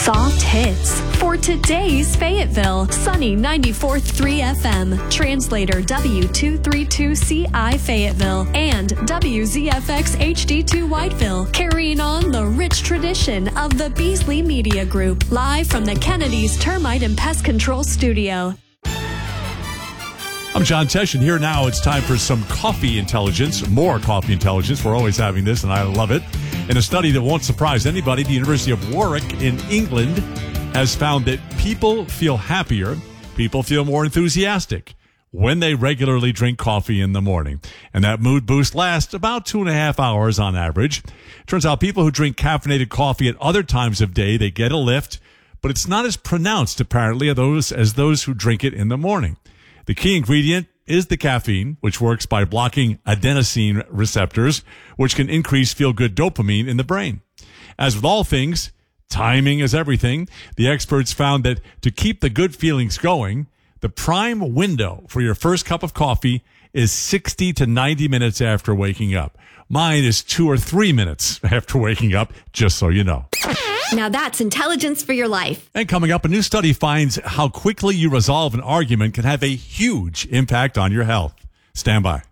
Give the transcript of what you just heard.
Soft hits for today's Fayetteville. Sunny 94.3 FM. Translator W232CI Fayetteville and WZFX HD2 Whiteville. Carrying on the rich tradition of the Beasley Media Group. Live from the Kennedy's Termite and Pest Control Studio. I'm John Tesh, and here now it's time for some coffee intelligence, more coffee intelligence. We're always having this, and I love it. In a study that won't surprise anybody, the University of Warwick in England has found that people feel happier, people feel more enthusiastic when they regularly drink coffee in the morning. And that mood boost lasts about 2.5 hours on average. Turns out people who drink caffeinated coffee at other times of day, they get a lift, but it's not as pronounced, apparently, as those who drink it in the morning. The key ingredient is the caffeine, which works by blocking adenosine receptors, which can increase feel-good dopamine in the brain. As with all things, timing is everything. The experts found that to keep the good feelings going, the prime window for your first cup of coffee is 60 to 90 minutes after waking up. Mine is 2 or 3 minutes after waking up, just so you know. Now that's intelligence for your life. And coming up, a new study finds how quickly you resolve an argument can have a huge impact on your health. Stand by.